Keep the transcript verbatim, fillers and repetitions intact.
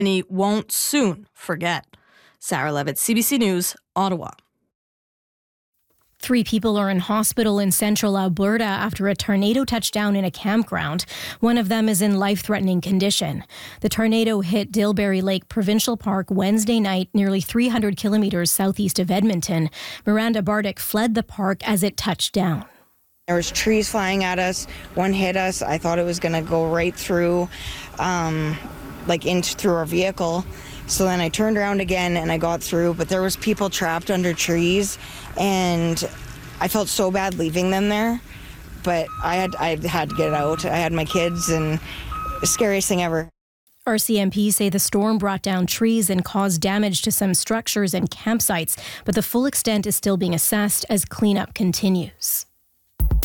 He won't soon forget. Sarah Levitt, C B C News, Ottawa. Three people are in hospital in central Alberta after a tornado touched down in a campground. One of them is in life-threatening condition. The tornado hit Dilberry Lake Provincial Park Wednesday night, nearly three hundred kilometres southeast of Edmonton. Miranda Bardick fled the park as it touched down. There was trees flying at us. One hit us. I thought it was going to go right through, um, like into through our vehicle. So then I turned around again and I got through, but there was people trapped under trees, and I felt so bad leaving them there. But I had I had to get out. I had my kids, and the scariest thing ever. R C M P say the storm brought down trees and caused damage to some structures and campsites, but the full extent is still being assessed as cleanup continues.